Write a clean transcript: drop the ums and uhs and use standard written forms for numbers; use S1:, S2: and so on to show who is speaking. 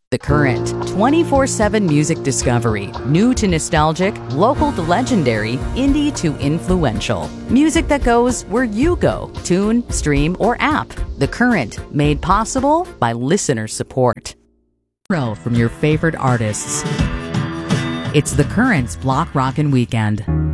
S1: The Current, 24/7 music discovery, new to nostalgic, local to legendary, indie to influential. Music that goes where you go, tune, stream, or app. The Current, made possible by listener support. From your favorite artists. It's The Current's Block Rockin' Weekend.